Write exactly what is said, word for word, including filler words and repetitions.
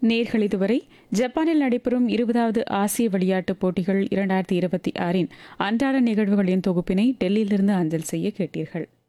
நேர்கள் இதுவரை ஜப்பானில் நடைபெறும் இருபதாவது ஆசிய விளையாட்டுப் போட்டிகள் இரண்டாயிரத்தி இருபத்தி ஆறின் அன்றாட நிகழ்வுகளின் தொகுப்பினை டெல்லியிலிருந்து அஞ்சல் செய்ய கேட்டீர்கள்.